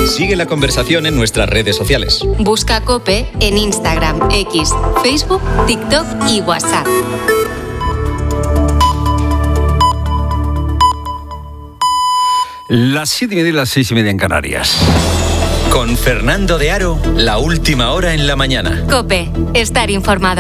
Sigue la conversación en nuestras redes sociales. Busca COPE en Instagram, X, Facebook, TikTok y WhatsApp. Las 7:30 y las 6:30 en Canarias. Con Fernando de Aro, la última hora en la mañana. COPE, estar informado.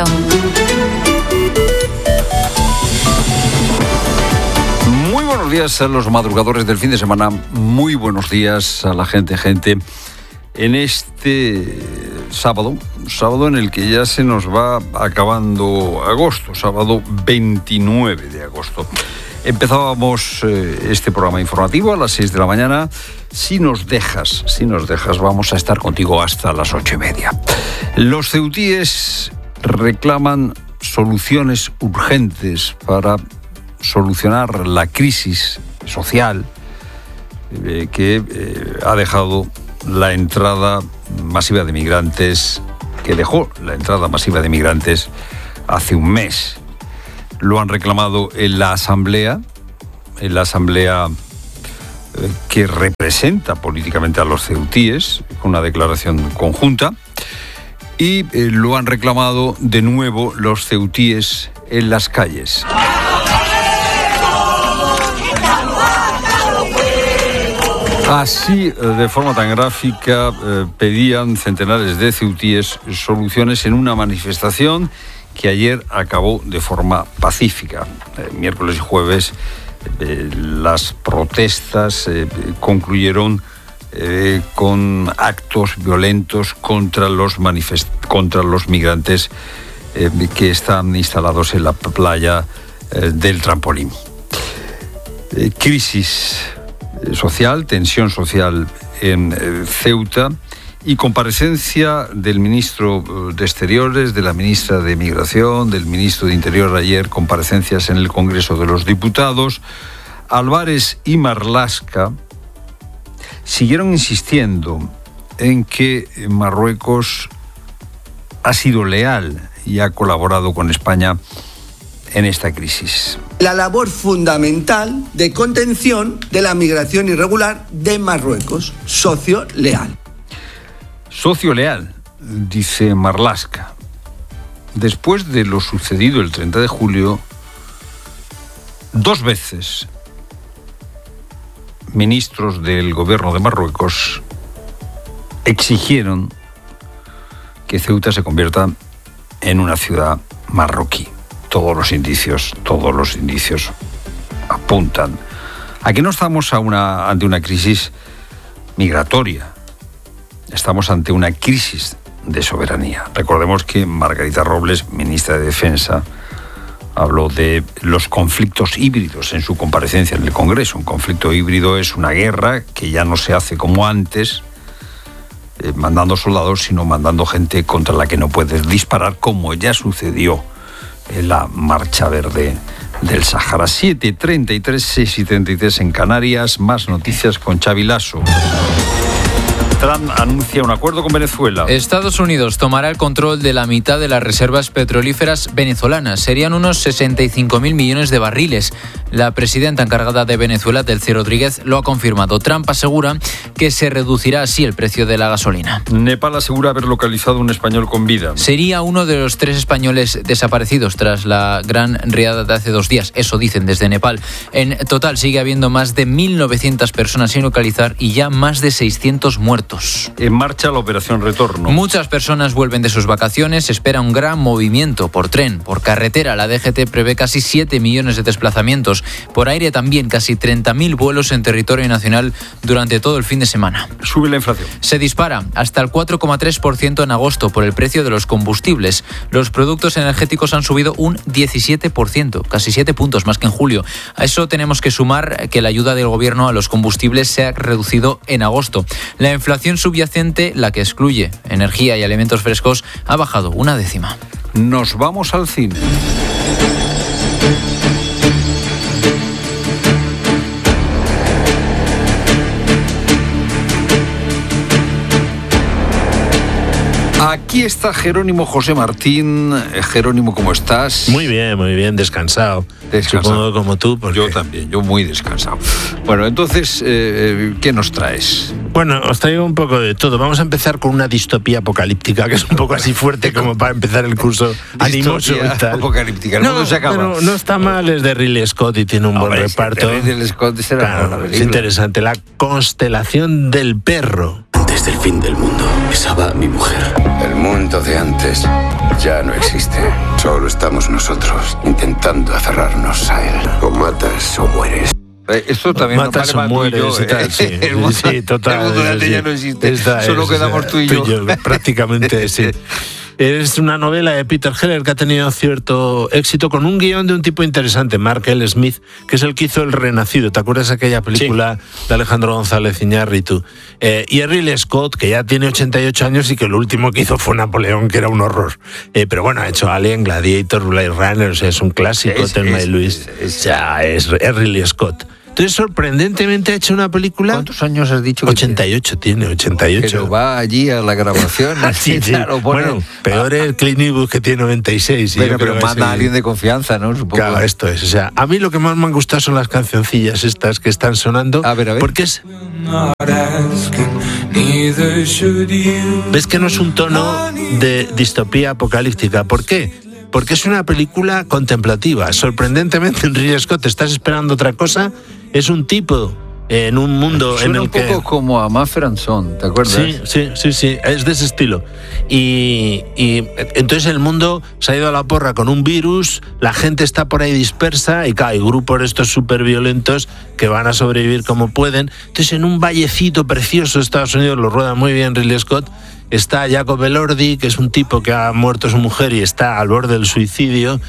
Muy buenos días a los madrugadores del fin de semana. Muy buenos días a la gente. En este sábado en el que ya se nos va acabando agosto, sábado 29 de agosto. Empezábamos este programa informativo a las 6 de la mañana. Si nos dejas, vamos a estar contigo hasta las 8:30. Los ceutíes reclaman soluciones urgentes para solucionar la crisis social que ha dejado la entrada masiva de migrantes, hace un mes. Lo han reclamado en la asamblea que representa políticamente a los ceutíes, con una declaración conjunta, y lo han reclamado de nuevo los ceutíes en las calles. Así, de forma tan gráfica, pedían centenares de ceutíes soluciones en una manifestación que ayer acabó de forma pacífica. Miércoles y jueves las protestas concluyeron con actos violentos contra los migrantes que están instalados en la playa del Trampolín. Crisis social, tensión social en Ceuta y comparecencia del ministro de Exteriores, de la ministra de Migración, del ministro de Interior ayer, comparecencias en el Congreso de los Diputados. Álvarez y Marlaska siguieron insistiendo en que Marruecos ha sido leal y ha colaborado con España en esta crisis. La labor fundamental de contención de la migración irregular de Marruecos, socio leal. Socio leal, dice Marlaska. Después de lo sucedido el 30 de julio, 2 veces ministros del gobierno de Marruecos exigieron que Ceuta se convierta en una ciudad marroquí. Todos los indicios apuntan a que no estamos ante una crisis migratoria. Estamos ante una crisis de soberanía. Recordemos que Margarita Robles, ministra de Defensa, habló de los conflictos híbridos en su comparecencia en el Congreso. Un conflicto híbrido es una guerra que ya no se hace como antes, mandando soldados, sino mandando gente contra la que no puedes disparar, como ya sucedió en la Marcha Verde del Sáhara. 7:33, 6:33 en Canarias. Más noticias con Xavi Lasso. Trump anuncia un acuerdo con Venezuela. Estados Unidos tomará el control de la mitad de las reservas petrolíferas venezolanas. Serían unos 65.000 millones de barriles. La presidenta encargada de Venezuela, Delcy Rodríguez, lo ha confirmado. Trump asegura que se reducirá así el precio de la gasolina. Nepal asegura haber localizado un español con vida. Sería uno de los 3 españoles desaparecidos tras la gran riada de hace 2 días. Eso dicen desde Nepal. En total sigue habiendo más de 1.900 personas sin localizar y ya más de 600 muertos. En marcha la operación Retorno. Muchas personas vuelven de sus vacaciones. Se espera un gran movimiento por tren, por carretera. La DGT prevé casi 7 millones de desplazamientos. Por aire también casi 30.000 vuelos en territorio nacional durante todo el fin de semana. Sube la inflación. Se dispara hasta el 4,3% en agosto por el precio de los combustibles. Los productos energéticos han subido un 17%, casi 7 puntos más que en julio. A eso tenemos que sumar que la ayuda del gobierno a los combustibles se ha reducido en agosto. La inflación subyacente, la que excluye energía y alimentos frescos, ha bajado 1/10. Nos vamos al cine. Aquí está Jerónimo José Martín. Jerónimo, ¿cómo estás? Muy bien, descansado. Supongo como tú. Porque... Yo también, yo muy descansado. Bueno, entonces, ¿qué nos traes? Bueno, os traigo un poco de todo. Vamos a empezar con una distopía apocalíptica, que es un poco así fuerte como para empezar el curso animoso y tal. Apocalíptica, el mundo se acaba. Pero no está mal, es de Ridley Scott y tiene un buen reparto. Ridley Scott será claro, una película. es interesante. La constelación del perro. Antes del fin del mundo, besaba a mi mujer. El mundo de antes ya no existe. Solo estamos nosotros intentando aferrarnos a él. O matas o mueres. Esto también matas o mueres y tal, sí. Sí, total. El mundo de antes ya no existe. Solo quedamos tú y yo. Prácticamente, sí. Es una novela de Peter Heller que ha tenido cierto éxito con un guión de un tipo interesante, Mark L. Smith, que es el que hizo El Renacido. ¿Te acuerdas de aquella película de Alejandro González Iñárritu? Y Ridley Scott, que ya tiene 88 años y que lo último que hizo fue Napoleón, que era un horror. Pero bueno, ha hecho Alien, Gladiator, Blade Runner, o sea, es un clásico, Thelma y Luis. O sea, es Ridley Scott. Entonces, sorprendentemente ha hecho una película... ¿Cuántos años has dicho? 88 tiene, 88. Pero va allí a la grabación. Sí. Claro, bueno, peor es Clint Eastwood, que tiene 96. Pero manda a alguien de confianza, ¿no? Supongo. Claro, esto es. O sea, a mí lo que más me han gustado son las cancioncillas estas que están sonando. A ver. Porque es... ¿Ves que no es un tono de distopía apocalíptica? ¿Por qué? Porque es una película contemplativa. Sorprendentemente, en Ridley Scott estás esperando otra cosa. Es un tipo en un mundo suena en el que... un poco como a Mumford & Son, ¿te acuerdas? Sí, es de ese estilo. Y entonces el mundo se ha ido a la porra con un virus, la gente está por ahí dispersa y claro, hay grupos estos súper violentos que van a sobrevivir como pueden. Entonces en un vallecito precioso de Estados Unidos, lo rueda muy bien Ridley Scott, está Jacob Elordi, que es un tipo que ha muerto su mujer y está al borde del suicidio.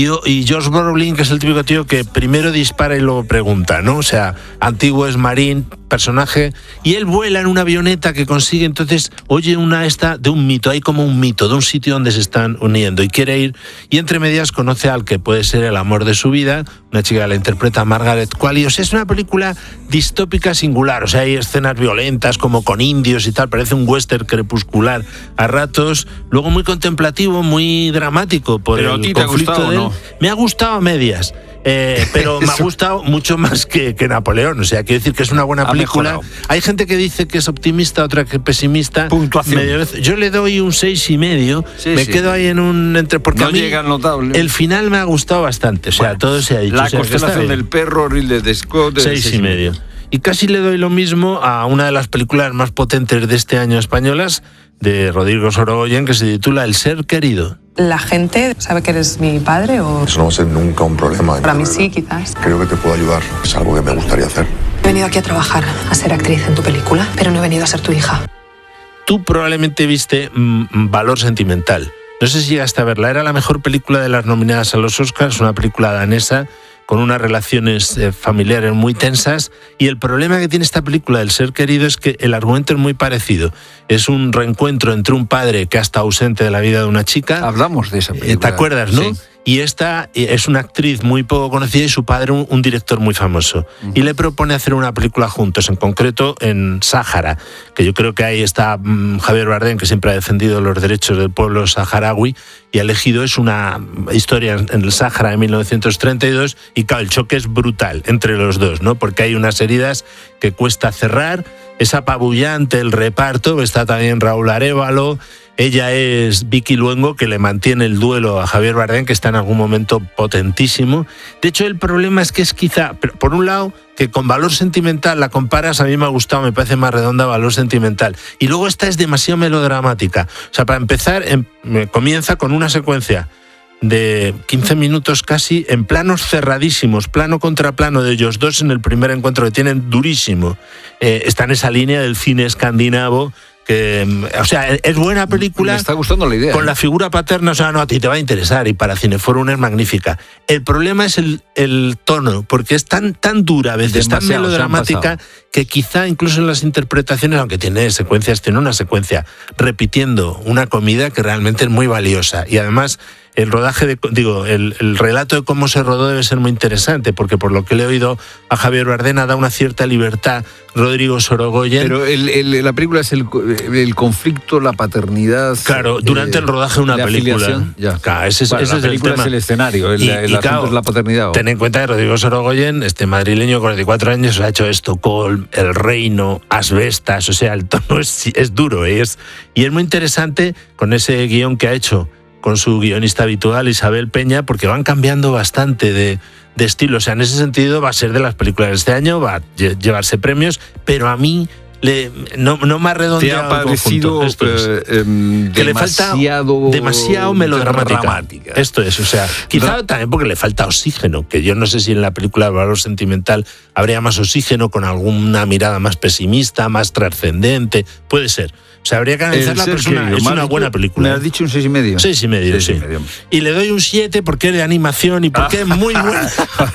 Y Josh Brolin, que es el típico tío que primero dispara y luego pregunta, ¿no? O sea, antiguo es marín, personaje, y él vuela en una avioneta que consigue, entonces oye de un mito, hay como un mito de un sitio donde se están uniendo y quiere ir, y entre medias conoce al que puede ser el amor de su vida, una chica que la interpreta Margaret Qualley. O sea, es una película distópica singular, o sea, hay escenas violentas como con indios y tal, parece un western crepuscular a ratos, luego muy contemplativo, muy dramático por el conflicto de él. Me ha gustado a medias. Pero me ha gustado mucho más que Napoleón. O sea, quiero decir que es una buena película. Hay gente que dice que es optimista, otra que pesimista. Puntuación. Yo le doy un 6,5. Me quedo ahí en un... porque no a mí llega notable. El final me ha gustado bastante. O sea, todo se ha dicho. La constelación del perro, Ridley Scott... 6,5. Y casi le doy lo mismo a una de las películas más potentes de este año españolas, de Rodrigo Sorogoyen, que se titula El ser querido. ¿La gente sabe que eres mi padre o...? Eso no va a ser nunca un problema. Para mí sí, quizás. Creo que te puedo ayudar. Es algo que me gustaría hacer. He venido aquí a trabajar, a ser actriz en tu película, pero no he venido a ser tu hija. Tú probablemente viste Valor Sentimental. No sé si llegaste a verla. Era la mejor película de las nominadas a los Oscars, una película danesa con unas relaciones familiares muy tensas, y el problema que tiene esta película del ser querido es que el argumento es muy parecido. Es un reencuentro entre un padre que ha estado ausente de la vida de una chica. Hablamos de esa película. ¿Te acuerdas, no? Sí. Y esta es una actriz muy poco conocida y su padre un director muy famoso. Uh-huh. Y le propone hacer una película juntos, en concreto en Sáhara, que yo creo que ahí está Javier Bardem, que siempre ha defendido los derechos del pueblo saharaui, y ha elegido, es una historia en el Sáhara de 1932, y claro, el choque es brutal entre los dos, ¿no? Porque hay unas heridas que cuesta cerrar, es apabullante el reparto, está también Raúl Arévalo. Ella es Vicky Luengo, que le mantiene el duelo a Javier Bardem, que está en algún momento potentísimo. De hecho, el problema es que es quizá, por un lado, que con Valor Sentimental la comparas, a mí me ha gustado, me parece más redonda Valor Sentimental. Y luego esta es demasiado melodramática. O sea, para empezar, comienza con una secuencia de 15 minutos casi, en planos cerradísimos, plano contra plano de ellos dos en el primer encuentro que tienen durísimo. Está en esa línea del cine escandinavo. O sea, es buena película. Me está gustando la idea. Con la figura paterna, o sea, no, a ti te va a interesar, y para Cineforum es magnífica. El problema es el tono, porque es tan dura, a veces tan melodramática, que quizá incluso en las interpretaciones, aunque tiene una secuencia repitiendo una comida que realmente es muy valiosa. Y además, el rodaje el relato de cómo se rodó debe ser muy interesante, porque por lo que le he oído a Javier Bardena da una cierta libertad Rodrigo Sorogoyen. Pero la película es el conflicto, la paternidad. Claro, durante el rodaje de una película. Claro, ese es el película tema. Es el escenario, el asunto es la paternidad. Ten en cuenta que Rodrigo Sorogoyen, madrileño, 44 años, ha hecho Estocolmo, El Reino, Asbestas, o sea, el tono es duro, y es muy interesante con ese guión que ha hecho con su guionista habitual, Isabel Peña, porque van cambiando bastante de estilo. O sea, en ese sentido va a ser de las películas de este año, va a llevarse premios, pero a mí no me ha redondeado. ¿Te ha parecido que le falta demasiado melodramática? Esto es, o sea, quizá también porque le falta oxígeno, que yo no sé si en la película de Valor Sentimental habría más oxígeno, con alguna mirada más pesimista, más trascendente, puede ser. O sea, habría que analizarla, pero es una buena película. ¿Me has dicho un 6,5? 6,5, sí. Y le doy un 7 porque es de animación y porque es muy buena.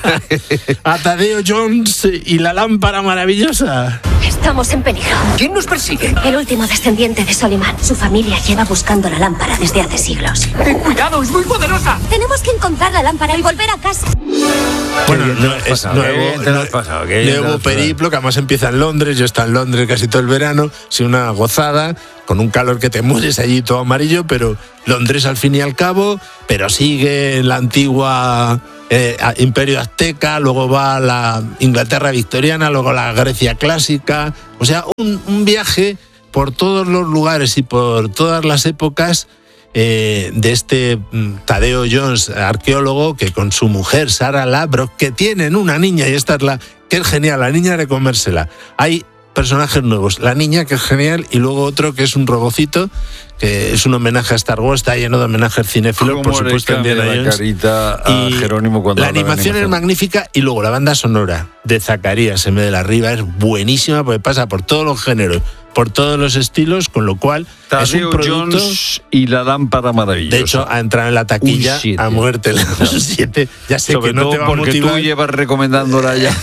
A Tadeo Jones y la lámpara maravillosa. Estamos en peligro. ¿Quién nos persigue? El último descendiente de Solimán. Su familia lleva buscando la lámpara desde hace siglos. ¡Ten cuidado, es muy poderosa! Tenemos que encontrar la lámpara y volver a casa. Bueno, es nuevo periplo, que además empieza en Londres. Yo he estado en Londres casi todo el verano. Sí, una gozada, con un calor que te mueres allí todo amarillo, pero Londres al fin y al cabo, pero sigue en la antigua Imperio Azteca, luego va a la Inglaterra victoriana, luego la Grecia clásica. O sea, un viaje por todos los lugares y por todas las épocas de Tadeo Jones, arqueólogo, que con su mujer Sarah Labrock, que tienen una niña, y esta es que es genial, la niña de comérsela. Hay personajes nuevos, la niña, que es genial, y luego otro que es un robocito, que es un homenaje a Star Wars, está lleno de homenajes cinéfilos, por supuesto, en Indiana Jones. Y Jerónimo cuando la animación es magnífica, y luego la banda sonora de Zacarías M. de la Riva es buenísima, porque pasa por todos los géneros, por todos los estilos, con lo cual Tadeo es un producto. Jones y la lámpara maravillosa. De hecho, ha entrado en la taquilla a muerte. Un 7. Ya sé sobre que no te va a motivar. Porque tú llevas recomendándola ya.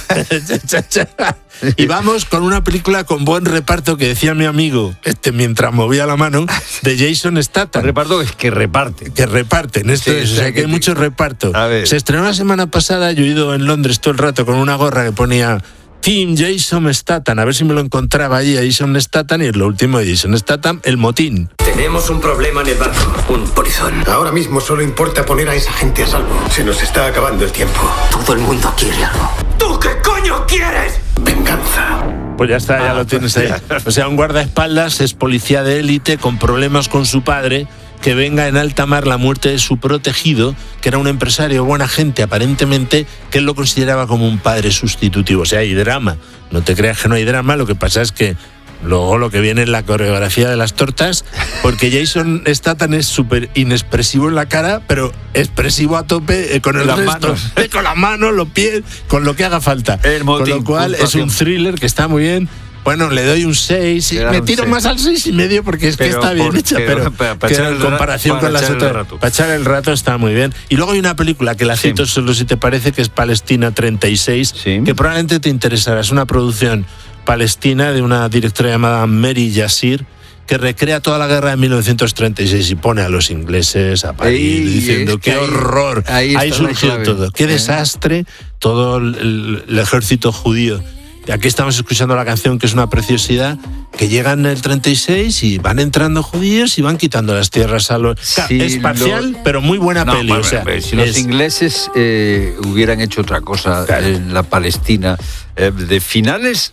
Y vamos con una película con buen reparto, que decía mi amigo, mientras movía la mano, de Jason Statham. El reparto es que reparte. Que reparten, esto es, o sea, que hay mucho reparto. Se estrenó la semana pasada, yo he ido en Londres todo el rato con una gorra que ponía Team Jason Statham, a ver si me lo encontraba allí a Jason Statham, y es lo último de Jason Statham, El motín. Tenemos un problema en el barco, un polizón. Ahora mismo solo importa poner a esa gente a salvo. Se nos está acabando el tiempo. Todo el mundo quiere algo. ¿Tú qué coño quieres? Venganza. Pues ya está, ya lo tienes ahí. O sea, un guardaespaldas es policía de élite con problemas con su padre, que venga en alta mar la muerte de su protegido, que era un empresario buena gente aparentemente, que él lo consideraba como un padre sustitutivo. O sea, hay drama. No te creas que no hay drama, lo que pasa es que luego lo que viene es la coreografía de las tortas, porque Jason Statham es súper inexpresivo en la cara, pero expresivo a tope con el resto, con las manos, los pies, con lo que haga falta. Con lo cual es un thriller que está muy bien. Bueno, le doy un 6 y me tiro más al 6,5 porque es que está bien hecha, pero en comparación con las otras, para echar el rato está muy bien. Y luego hay una película que la cito solo si te parece, que es Palestina 36, que probablemente te interesará. Es una producción palestina de una directora llamada Mary Yassir, que recrea toda la guerra de 1936 y pone a los ingleses a parir diciendo qué horror, ahí surgió todo, qué desastre, todo el ejército judío. Aquí estamos escuchando la canción, que es una preciosidad, que llegan en el 36 y van entrando judíos y van quitando las tierras a los... es parcial, pero muy buena peli. Bueno, o sea, si los ingleses hubieran hecho otra cosa en la Palestina, de finales,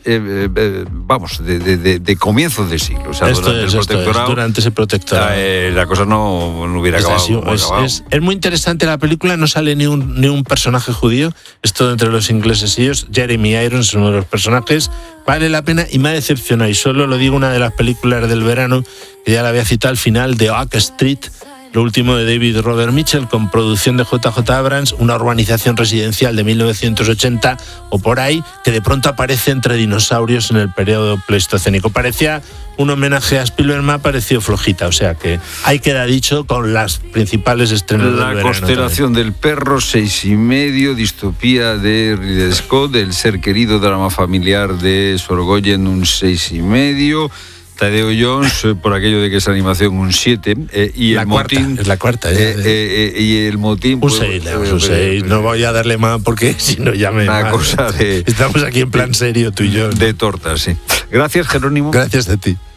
vamos, de comienzos de siglo. O sea, durante ese protectorado. La cosa no hubiera acabado. Es muy interesante la película, no sale ni un personaje judío, es todo entre los ingleses y ellos. Jeremy Irons es uno de los personajes, vale la pena, y me ha decepcionado, y solo lo digo, una de las películas del verano, que ya la había citado al final, de Oak Street, lo último de David Robert Mitchell, con producción de JJ Abrams, una urbanización residencial de 1980 o por ahí, que de pronto aparece entre dinosaurios en el periodo pleistocénico. Parecía un homenaje a Spielberg, me ha parecido flojita, o sea que ahí queda dicho con las principales estrenos del verano. La constelación del perro, 6,5, distopía de Ridley Scott, El ser querido, drama familiar de Sorogoyen, un 6,5, Tadeo Jones, por aquello de que es animación, un 7. Y la el cuarta, motín. es la cuarta. Y el motín. Un 6, un 6. No voy a darle más porque si no ya me. Una cosa de. Estamos aquí en plan serio, tú y yo. De tortas, sí. Gracias, Jerónimo. Gracias a ti.